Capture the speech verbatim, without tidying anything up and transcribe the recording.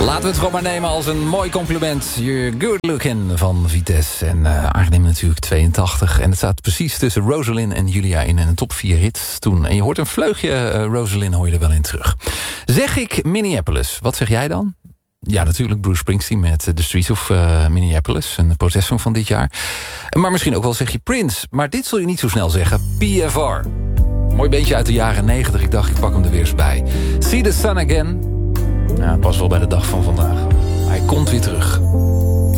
Laten we het gewoon maar nemen als een mooi compliment. You're good looking van Vitesse. En uh, aangeneem natuurlijk tweeëntachtig. En het staat precies tussen Rosalind en Julia in een top vier hits toen. En je hoort een vleugje, uh, Rosalind hoor je er wel in terug. Zeg ik Minneapolis, wat zeg jij dan? Ja, natuurlijk Bruce Springsteen met The Streets of uh, Minneapolis. Een protestsong van dit jaar. Maar misschien ook wel zeg je Prince. Maar dit zul je niet zo snel zeggen. P F R. Mooi beentje uit de jaren negentig. Ik dacht, ik pak hem er weer eens bij. See the Sun Again. Ja, pas wel bij de dag van vandaag. Hij komt weer terug.